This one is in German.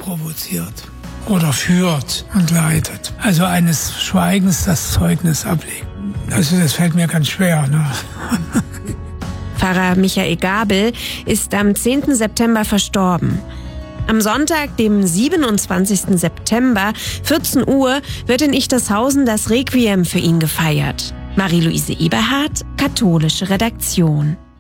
provoziert oder führt und leitet. Also eines Schweigens das Zeugnis ablegen. Also das fällt mir ganz schwer, ne? Pfarrer Michael Gabel ist am 10. September verstorben. Am Sonntag, dem 27. September, 14 Uhr, wird in Ichtershausen das Requiem für ihn gefeiert. Marie-Louise Eberhardt, katholische Redaktion.